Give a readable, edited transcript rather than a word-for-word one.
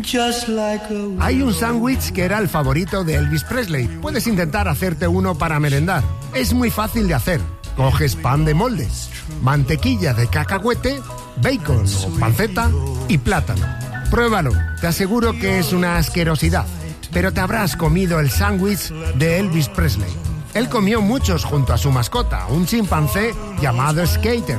Hay un sándwich que era el favorito de Elvis Presley. Puedes intentar hacerte uno para merendar. Es muy fácil de hacer. Coges pan de molde, mantequilla de cacahuete, bacon o panceta y plátano. Pruébalo, te aseguro que es una asquerosidad, pero te habrás comido el sándwich de Elvis Presley. Él comió muchos junto a su mascota, un chimpancé llamado Skater.